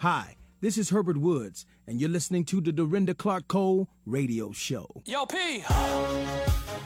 Hi, this is Herbert Woods, and you're listening to the Dorinda Clark Cole Radio Show. Yo, P.